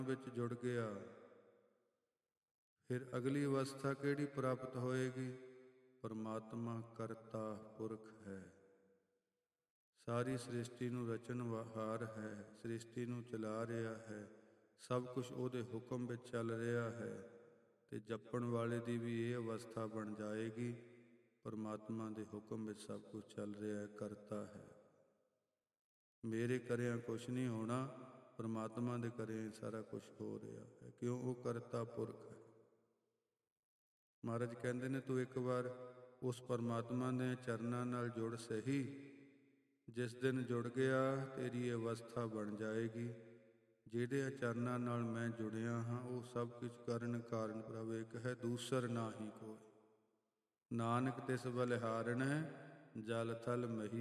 ਵਿੱਚ ਜੁੜ ਗਿਆ, ਫਿਰ ਅਗਲੀ ਅਵਸਥਾ ਕਿਹੜੀ ਪ੍ਰਾਪਤ ਹੋਏਗੀ? ਪਰਮਾਤਮਾ ਕਰਤਾ ਪੁਰਖ ਹੈ, ਸਾਰੀ ਸ੍ਰਿਸ਼ਟੀ ਨੂੰ ਰਚਣਹਾਰ ਹੈ, ਸ੍ਰਿਸ਼ਟੀ ਨੂੰ ਚਲਾ ਰਿਹਾ ਹੈ, ਸਭ ਕੁਝ ਉਹਦੇ ਹੁਕਮ ਵਿੱਚ ਚੱਲ ਰਿਹਾ ਹੈ। ਤੇ ਜਪਣ ਵਾਲੇ ਦੀ ਵੀ ਇਹ ਅਵਸਥਾ ਬਣ ਜਾਏਗੀ, ਪਰਮਾਤਮਾ ਦੇ ਹੁਕਮ ਵਿੱਚ ਸਭ ਕੁਝ ਚੱਲ ਰਿਹਾ ਹੈ, ਕਰਤਾ ਹੈ। ਮੇਰੇ ਕਰਿਆਂ ਕੁਛ ਨਹੀਂ ਹੋਣਾ, ਪਰਮਾਤਮਾ ਦੇ ਕਰਿਆਂ ਸਾਰਾ ਕੁਝ ਹੋ ਰਿਹਾ ਹੈ, ਕਿਉਂ? ਉਹ ਕਰਤਾ ਪੁਰਖ ਹੈ। ਮਹਾਰਾਜ ਕਹਿੰਦੇ ਨੇ ਤੂੰ ਇੱਕ ਵਾਰ ਉਸ ਪਰਮਾਤਮਾ ਦੇ ਚਰਨਾਂ ਨਾਲ ਜੁੜ ਸਹੀ, ਜਿਸ ਦਿਨ ਜੁੜ ਗਿਆ ਤੇਰੀ ਅਵਸਥਾ ਬਣ ਜਾਏਗੀ। ਜਿਹੜੇ ਚਰਨਾਂ ਨਾਲ ਮੈਂ ਜੁੜਿਆ ਹਾਂ ਉਹ ਸਭ ਕੁਝ ਕਰਨ ਕਾਰਨ ਪ੍ਰਭ ਇੱਕ ਹੈ, ਦੂਸਰ ਨਾਹੀ ਕੋਈ। ਨਾਨਕ ਤਿਸ ਬਲਿਹਾਰਣ ਜਲ ਥਲ ਮਹੀ